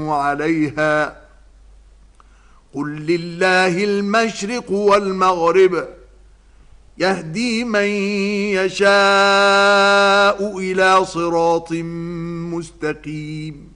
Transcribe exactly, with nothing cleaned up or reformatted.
عليها قل لله المشرق والمغرب يهدي من يشاء إلى صراط مستقيم